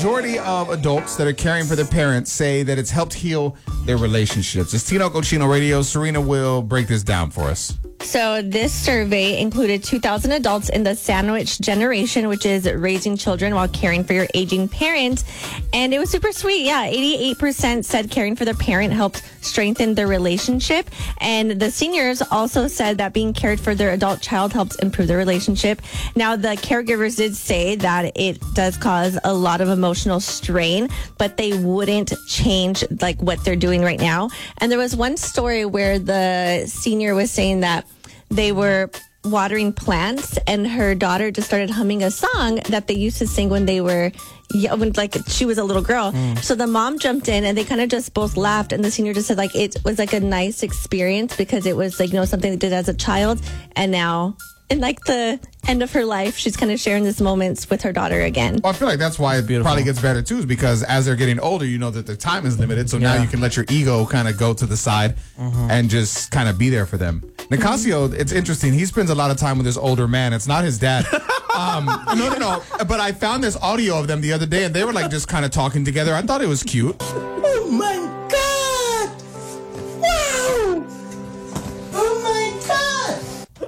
majority of adults that are caring for their parents say that it's helped heal their relationships. It's Tino Cochino Radio. Serena will break this down for us. So this survey included 2,000 adults in the sandwich generation, which is raising children while caring for your aging parents. And it was super sweet. Yeah, 88% said caring for their parent helped strengthen their relationship. And the seniors also said that being cared for their adult child helps improve their relationship. Now, the caregivers did say that it does cause a lot of emotional strain, but they wouldn't change like what they're doing right now. And there was one story where the senior was saying that they were watering plants and her daughter just started humming a song that they used to sing when they were when like she was a little girl. So the mom jumped in and they kind of just both laughed, and the senior just said like it was like a nice experience because it was like, you know, something they did as a child, and now in like the end of her life, she's kind of sharing these moments with her daughter again. Well, I feel like that's why it probably gets better too, is because as they're getting older, you know that their time is limited. So now you can let your ego kind of go to the side and just kind of be there for them. Nicasio, it's interesting. He spends a lot of time with this older man. It's not his dad. No. But I found this audio of them the other day, and they were like just kind of talking together. I thought it was cute. Oh my God! Wow! Oh my God!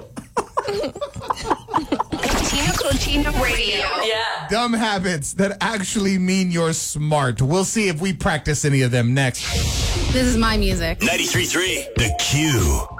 Tino Cochino Radio. Yeah. Dumb habits that actually mean you're smart. We'll see if we practice any of them next. This is my music. 93.3 The Q.